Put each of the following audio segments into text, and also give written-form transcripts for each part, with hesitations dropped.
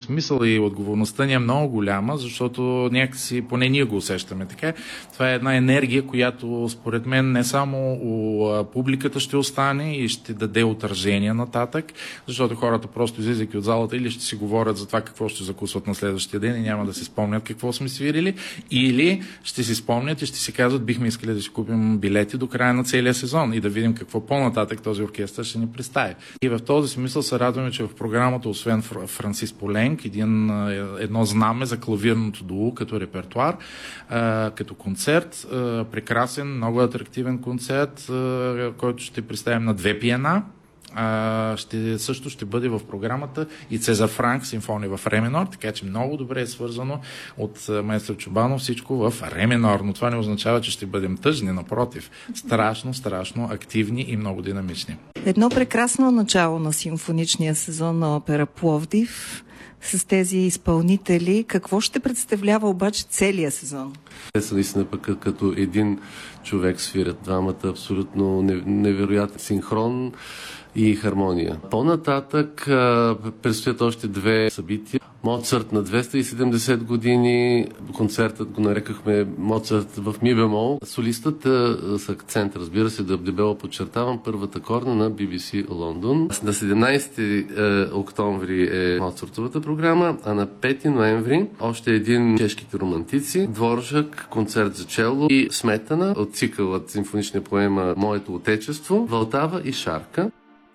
смисъл и отговорността ни е много голяма, защото някакси, поне ние го усещаме така. Това е една енергия, която според мен не само у публиката ще остане и ще даде отражение нататък, защото хората просто излизайки от залата или ще си говорят за това какво ще закусват на следващия ден и няма да си спомнят какво сме свирили, или ще си спомнят и ще си казват, бихме искали да си купим билети до края на целия сезон и да видим какво по-нататък този оркестър ще ни представи. И в този смисъл се радваме, че в програмата, освен Франсис Поленк, едно знаме за клавирното дуо като репертуар, като концерт, прекрасен, много атрактивен концерт, който ще представим на 2 пиана. Също ще бъде в програмата и Цезар Франк симфония в ре минор, така че много добре е свързано от маестро Чобанов всичко в ре минор, но това не означава, че ще бъдем тъжни, напротив, страшно активни и много динамични. Едно прекрасно начало на симфоничния сезон на опера Пловдив с тези изпълнители. Какво ще представлява обаче целия сезон? Те са наистина пък като един човек свирят двамата, абсолютно невероятен синхрон и хармония. По-нататък предстоят още 2 събития. Моцарт на 270 години. Концертът го нарекахме Моцарт в ми бемол. Солистът с акцент, разбира се, дебело подчертавам, първата корна на BBC Лондон. На 17 октомври е Моцартовата програма, а на 5 ноември още един чешките романтици, Дворжак, концерт за чело и Сметана от цикълът симфоничния поема Моето отечество, Вълтава и Шарка.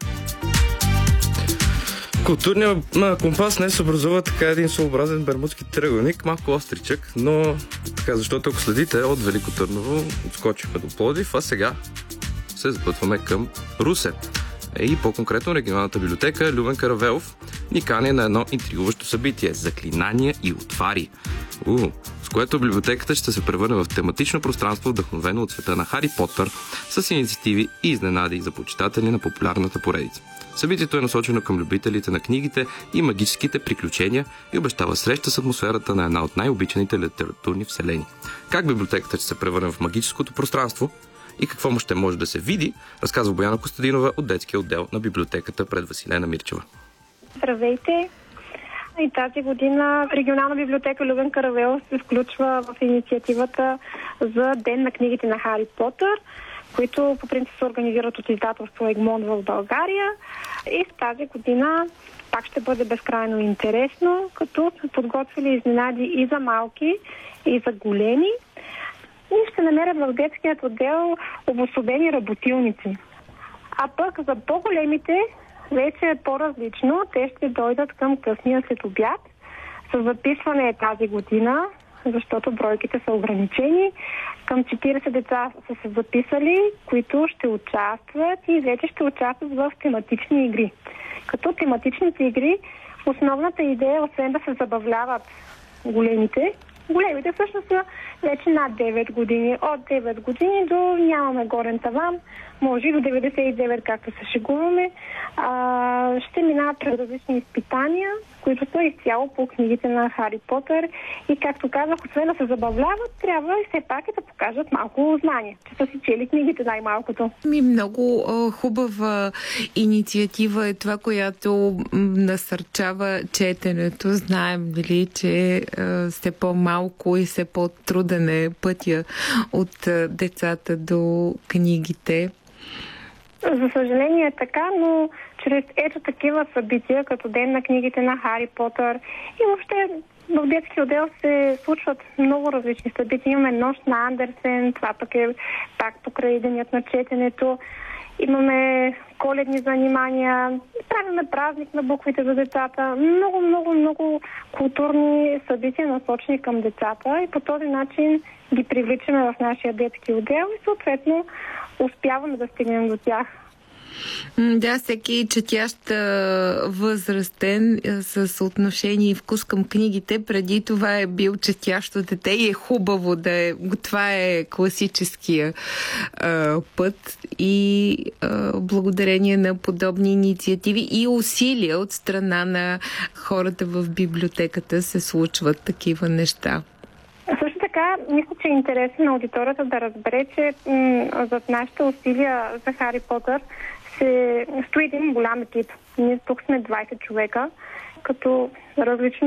Културният компас днес образува така един своеобразен бермудски триъгълник, малко остричък, но така, защото ако следите от Велико Търново, отскочихме до Пловдив, а сега се запътваме към Русе. И по-конкретно регионалната библиотека Любен Каравелов ни кани на едно интригуващо събитие – заклинания и отвари. С което библиотеката ще се превърне в тематично пространство, вдъхновено от света на Хари Потър, с инициативи и изненади за почитатели на популярната поредица. Събитието е насочено към любителите на книгите и магическите приключения и обещава среща с атмосферата на една от най-обичаните литературни вселени. Как библиотеката ще се превърне в магическото пространство и какво ще може да се види, разказва Бояна Костадинова от детския отдел на библиотеката пред Василена Мирчева. Здравейте! И тази година регионална библиотека Любен Каравелов се включва в инициативата за Ден на книгите на Хари Потър, които по принцип се организират от издателство Егмонт в България. И в тази година пак ще бъде безкрайно интересно, като сме подготвили изненади и за малки, и за големи. И ще намерят в детският отдел обособени работилници. А пък за по-големите вече е по-различно. Те ще дойдат към късния следобед. С записване е тази година, защото бройките са ограничени. Към 40 деца са се записали, които ще участват и вече ще участват в тематични игри. Като тематичните игри, основната идея, освен да се забавляват големите всъщност са вече над 9 години. От 9 години до нямаме горен таван, може и до 99, както се шегуваме. Ще минават през различни изпитания, които са изцяло по книгите на Хари Потър. И както казах, освен да се забавляват, трябва и все пак да покажат малко знания, че са си чели книгите най-малкото. Много хубава инициатива е това, която насърчава четенето. Знаем, нали, че все по-малко и все по-труден е пътя от децата до книгите. За съжаление е така, но чрез ето такива събития, като Ден на книгите на Хари Потър и въобще в детски отдел се случват много различни събития. Имаме нощ на Андерсен, това пък е пак покрай денят на четенето. Имаме коледни занимания, правиме празник на буквите за децата. Много културни събития, насочени към децата и по този начин ги привличаме в нашия детски отдел и съответно успяваме да стигнем до тях. Да, всеки четящ възрастен с отношение и вкус към книгите, преди това е бил четящо дете и е хубаво да е. Това е класическия път и благодарение на подобни инициативи и усилия от страна на хората в библиотеката се случват такива неща. Също така, мисля, че е интересно на аудиторията да разбере, че зад нашите усилия за Хари Потър се стои един голям екип. Ние тук сме 20 човека, като различно